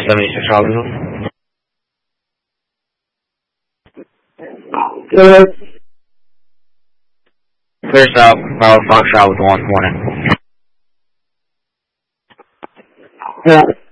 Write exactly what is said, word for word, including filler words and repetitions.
seventy-six Robbinsville. Good. Clear south, Bravo Fox Shot with one morning. Yeah.